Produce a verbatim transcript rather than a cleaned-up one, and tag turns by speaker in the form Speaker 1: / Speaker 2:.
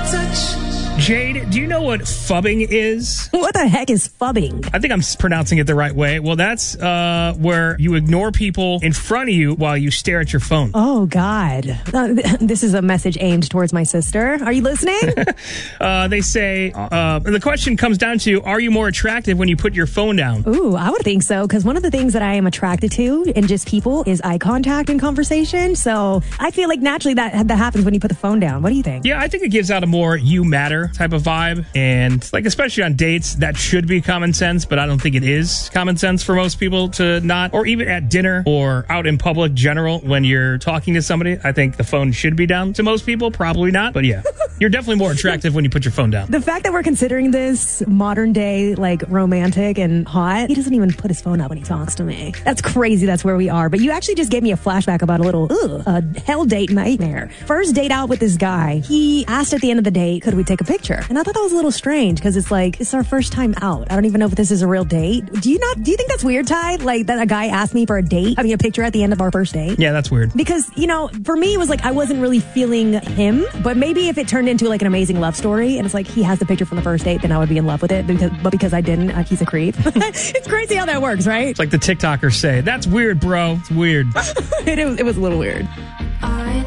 Speaker 1: Jade, do you know what phubbing is?
Speaker 2: What the heck is phubbing?
Speaker 1: I think I'm pronouncing it the right way. Well, that's uh, where you ignore people in front of you while you stare at your phone.
Speaker 2: Oh, God. Uh, this is a message aimed towards my sister. Are you listening?
Speaker 1: uh, they say, uh, and the question comes down to, are you more attractive when you put your phone down?
Speaker 2: Ooh, I would think so, because one of the things that I am attracted to in just people is eye contact and conversation. So I feel like naturally that, that happens when you put the phone down. What do you think?
Speaker 1: Yeah, I think it gives out a more you matter type of vibe, and like especially on dates that should be common sense, but I don't think it is common sense for most people to not, or even at dinner or out in public general when you're talking to somebody. I think the phone should be down. To most people, probably not, but yeah, you're definitely more attractive when you put your phone down.
Speaker 2: The fact that we're considering this modern day like romantic and hot, he doesn't even put his phone up when he talks to me. That's crazy. That's where we are. But you actually just gave me a flashback about a little ugh, a hell date nightmare. First date out with this guy, he asked at the end of the date, could we take a picture? And I thought that was a little strange because it's like, it's our first time out. I don't even know if this is a real date. Do you not, do you think that's weird, Ty? Like that a guy asked me for a date, I mean a picture at the end of our first date?
Speaker 1: Yeah, that's weird.
Speaker 2: Because, you know, for me, it was like, I wasn't really feeling him, but maybe if it turned into like an amazing love story and it's like, he has the picture from the first date, then I would be in love with it. Because, but because I didn't, uh, he's a creep. It's crazy how that works, right?
Speaker 1: It's like the TikTokers say, that's weird, bro. It's weird.
Speaker 2: it, it was a little weird.